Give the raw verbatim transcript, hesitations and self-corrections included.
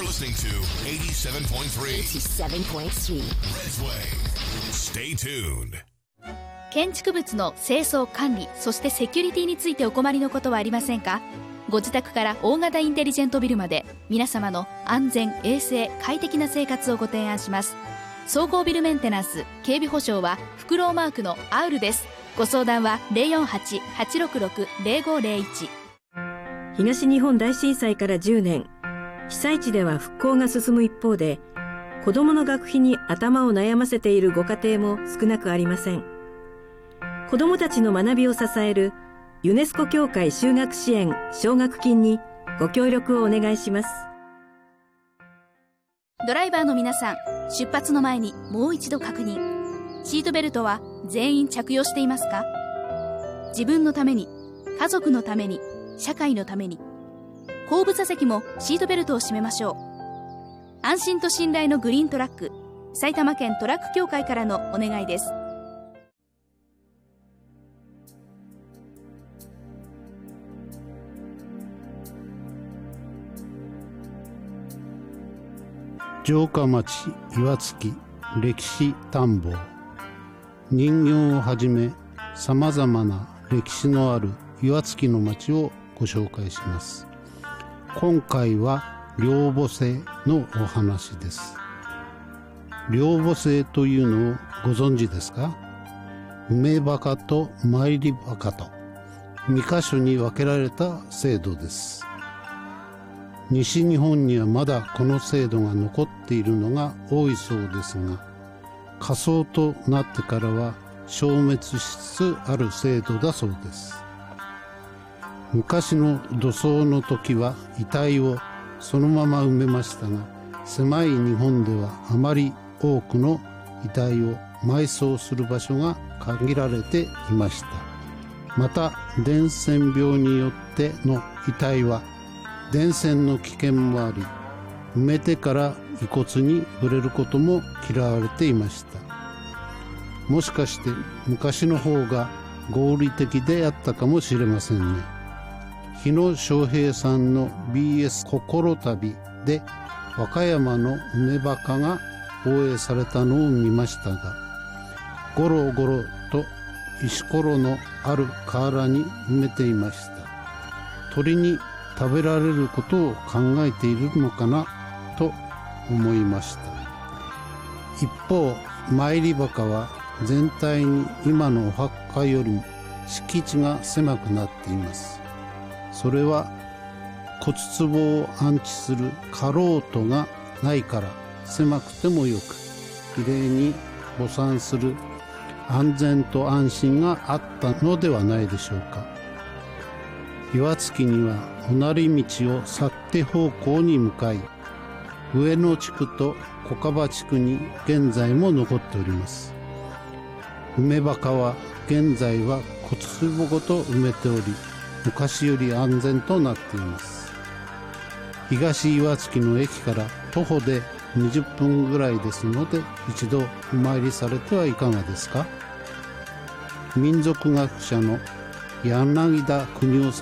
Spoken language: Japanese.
listening to eighty-seven point three eighty-seven point three Redsway. Stay tuned. 建築物の清掃管理、そしてセキュリティについてお困りのことはありませんか？ご自宅から大型インテリジェントビルまで、皆様の安全、衛生、快適な生活をご提案します。総合ビルメンテナンス、警備保証はフクロウマークのアウルです。ご相談は ゼロよんはち はちろくろく ゼロごゼロいち。 東日本大震災からじゅうねん、被災地では復興が進む一方で、子どもの学費に頭を悩ませているご家庭も少なくありません。子どもたちの学びを支えるユネスコ協会就学支援奨学金にご協力をお願いします。 ドライバーの皆さん、出発の前にもう一度確認。シートベルトは全員着用していますか？自分のために、家族のために、社会のために。後部座席もシートベルトを締めましょう。安心と信頼のグリーントラック、埼玉県トラック協会からのお願いです。 城下町岩槻歴史探訪。人形をはじめさまざまな歴史のある岩槻の町をご紹介します。今回は両母性のお話です。両母性というのをご存知ですか？梅バカと参りバカとにかしょに分けられた制度です。西日本にはまだこの制度が残っているのが多いそうですが、仮想となってからは消滅しつつある制度だそうです。昔の土葬の時は遺体をそのまま埋めましたが、狭い日本ではあまり多くの遺体を埋葬する場所が限られていました。また伝染病によっての遺体は伝染の危険もあり、埋めてから遺骨に触れることも嫌われていました。もしかして昔の方が合理的であったかもしれませんね。日野翔平さんの ビーエス 心旅で和歌山の梅バカが放映されたのを見ましたが、ゴロゴロと石ころのある河原に埋めていました。鳥に食べられることを考えているのかなと思いました。一方、参りバカは全体に今のお墓よりも敷地が狭くなっています。それは骨壺を安置するカロートがないから、狭くてもよくきれいに墓参する安全と安心があったのではないでしょうか。岩槻には隣道を去って方向に向かい、上野地区と小川地区に現在も残っております。梅バカは現在は骨壺ごと埋めており、昔より安全となっています。東岩槻の駅から徒歩でにじゅっぷんぐらいですので、一度お参りされてはいかがですか。民族学者の柳田邦夫